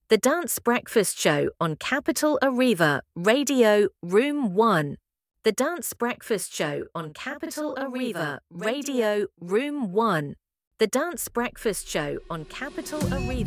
The Dance Breakfast Show on Capital Arriva, Radio, Room 1. The Dance Breakfast Show on Capital Arriva, Radio, Room 1. The Dance Breakfast Show on Capital Arriva.